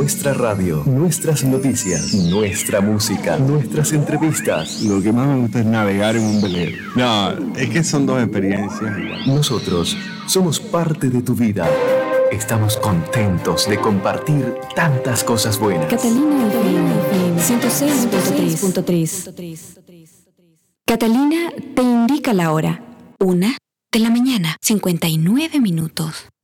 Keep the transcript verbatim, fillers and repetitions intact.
Nuestra radio, nuestras noticias, nuestra música, nuestras entrevistas. Lo que más me gusta es navegar en un velero. No, es que son dos experiencias igual. Nosotros somos parte de tu vida. Estamos contentos de compartir tantas cosas buenas. Catalina F M ciento seis punto tres. Catalina te indica la hora. Una de la mañana, cincuenta y nueve minutos.